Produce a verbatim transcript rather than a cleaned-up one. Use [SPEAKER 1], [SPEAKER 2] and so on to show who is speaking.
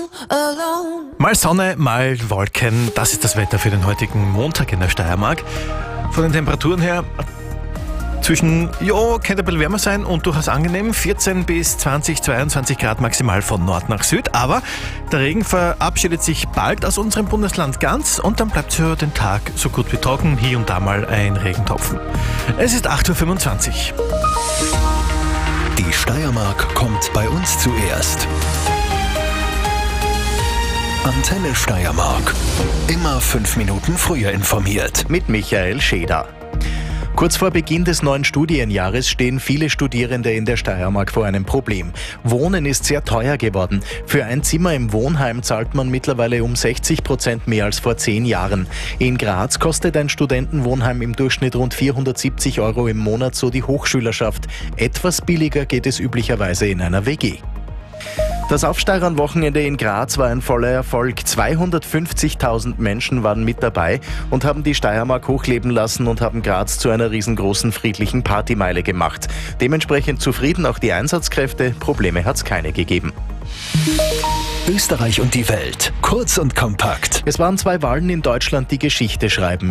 [SPEAKER 1] Mal Sonne, mal Wolken, das ist das Wetter für den heutigen Montag in der Steiermark. Von den Temperaturen her zwischen, ja, könnte ein bisschen wärmer sein und durchaus angenehm, vierzehn bis zwanzig, zweiundzwanzig Grad maximal von Nord nach Süd, aber der Regen verabschiedet sich bald aus unserem Bundesland ganz und dann bleibt es für den Tag so gut wie trocken, hier und da mal ein Regentropfen. Es ist acht Uhr fünfundzwanzig.
[SPEAKER 2] Die Steiermark kommt bei uns zuerst. Antenne Steiermark. Immer fünf Minuten früher informiert.
[SPEAKER 3] Mit Michael Scheder. Kurz vor Beginn des neuen Studienjahres stehen viele Studierende in der Steiermark vor einem Problem. Wohnen ist sehr teuer geworden. Für ein Zimmer im Wohnheim zahlt man mittlerweile um sechzig Prozent mehr als vor zehn Jahren. In Graz kostet ein Studentenwohnheim im Durchschnitt rund vierhundertsiebzig Euro im Monat, so die Hochschülerschaft. Etwas billiger geht es üblicherweise in einer W G. Das Aufsteirern-Wochenende in Graz war ein voller Erfolg. zweihundertfünfzigtausend Menschen waren mit dabei und haben die Steiermark hochleben lassen und haben Graz zu einer riesengroßen friedlichen Partymeile gemacht. Dementsprechend zufrieden auch die Einsatzkräfte, Probleme hat es keine gegeben.
[SPEAKER 2] Österreich und die Welt. Kurz und kompakt.
[SPEAKER 3] Es waren zwei Wahlen in Deutschland, die Geschichte schreiben.